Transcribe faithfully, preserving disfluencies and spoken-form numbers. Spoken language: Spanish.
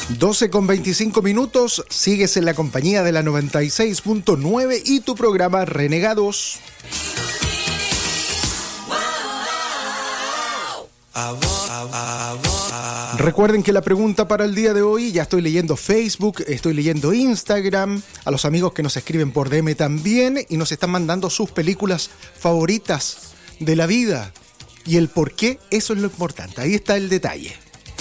doce con veinticinco minutos, sigues en la compañía de la noventa y seis punto nueve y tu programa Renegados. Recuerden que la pregunta para el día de hoy, ya estoy leyendo Facebook, estoy leyendo Instagram, a los amigos que nos escriben por D M también y nos están mandando sus películas favoritas de la vida y el por qué, eso es lo importante, ahí está el detalle.